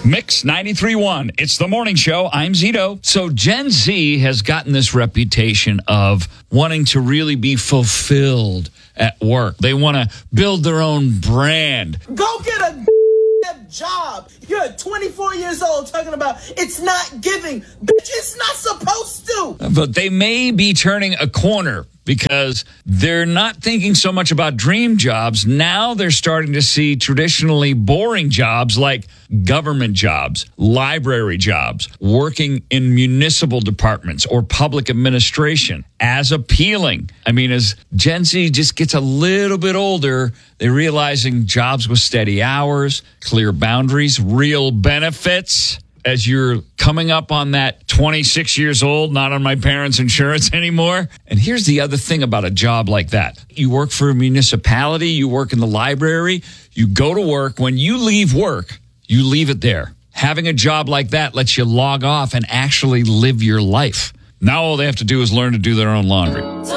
Mix 93.1. It's the morning show. I'm Zito. So Gen Z has gotten this reputation of wanting to really be fulfilled at work. They want to build their own brand. Go get a job. You're 24 years old talking about it's not giving. Bitch, it's not supposed to. But they may be turning a corner because they're not thinking so much about dream jobs. Now they're starting to see traditionally boring jobs like government jobs, library jobs, working in municipal departments or public administration as appealing. I mean, as Gen Z just gets a little bit older, they're realizing jobs with steady hours, clear boundaries, real benefits. As you're coming up on that 26 years old, not on my parents' insurance anymore. And here's the other thing about a job like that. You work for a municipality, you work in the library, you go to work. When you leave work, you leave it there. Having a job like that lets you log off and actually live your life. Now all they have to do is learn to do their own laundry.